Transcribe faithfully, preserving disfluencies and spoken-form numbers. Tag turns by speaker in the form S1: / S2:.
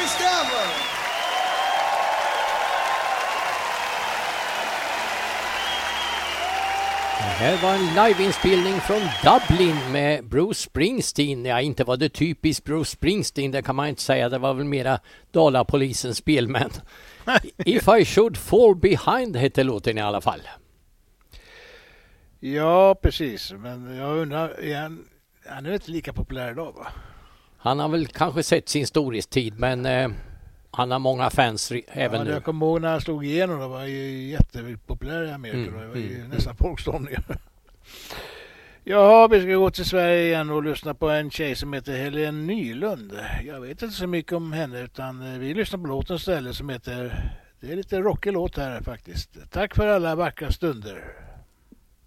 S1: Discover!
S2: Det här var en liveinspelning från Dublin med Bruce Springsteen. Ja, inte var det typiskt Bruce Springsteen, det kan man inte säga. Det var väl mera Dalapolisens spelmän. If I should fall behind hette låten i alla fall.
S3: Ja, precis. Men jag undrar, är han, han är inte lika populär idag, va?
S2: Han har väl kanske sett sin storhetstid, men eh, han har många fans även
S3: ja,
S2: nu.
S3: Jag kommer ihåg när han slog igenom, det var ju jättepopulär i Amerika. Mm, det var ju mm, nästan folkståndningar. Ja, vi ska gå till Sverige igen och lyssna på en tjej som heter Helen Nylund. Jag vet inte så mycket om henne, utan vi lyssnar på låten istället som heter... Det är lite rockig låt här faktiskt. Tack för alla vackra stunder.